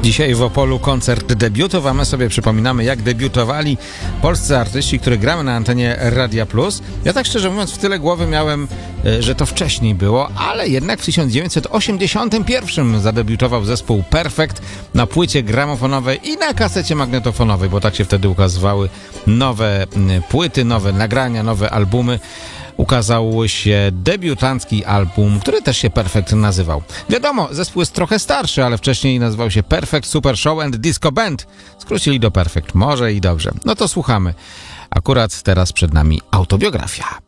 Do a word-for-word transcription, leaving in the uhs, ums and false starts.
Dzisiaj w Opolu koncert debiutów, a my sobie przypominamy, jak debiutowali polscy artyści, których gramy na antenie Radia Plus. Ja tak szczerze mówiąc w tyle głowy miałem, że to wcześniej było, ale jednak w tysiąc dziewięćset osiemdziesiątym pierwszym zadebiutował zespół Perfekt na płycie gramofonowej i na kasecie magnetofonowej, bo tak się wtedy ukazywały nowe płyty, nowe nagrania, nowe albumy. Ukazał się debiutancki album, który też się Perfekt nazywał. Wiadomo, zespół jest trochę starszy, ale wcześniej nazywał się Perfect Super Show and Disco Band. Skrócili do Perfekt. Może i dobrze. No to słuchamy. Akurat teraz przed nami autobiografia.